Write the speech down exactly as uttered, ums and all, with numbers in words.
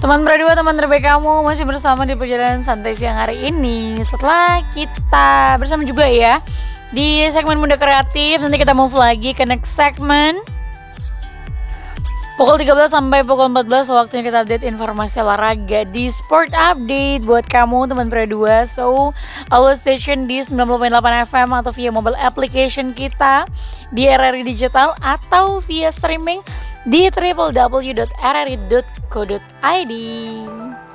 Teman berdua, teman terbaik kamu masih bersama di perjalanan santai siang hari ini. Setelah kita bersama juga ya di segmen Muda Kreatif, nanti kita move lagi ke next segmen pukul tiga belas sampai pukul empat belas. Waktunya kita update informasi olahraga di Sport Update buat kamu teman berdua. So, always station di sembilan puluh koma delapan F M atau via mobile application kita di R R I Digital atau via streaming di w w w dot r r i dot co dot i d.